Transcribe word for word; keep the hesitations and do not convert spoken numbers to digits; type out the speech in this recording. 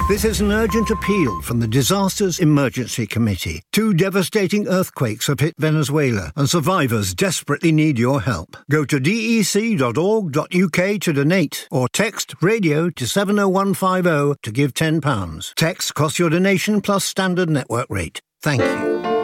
This is an urgent appeal from the Disasters Emergency Committee. Two devastating earthquakes have hit Venezuela, and survivors desperately need your help. Go to d e c dot org dot u k to donate, or text radio to seven oh one five oh to give ten pounds. Text costs your donation plus standard network rate. Thank you.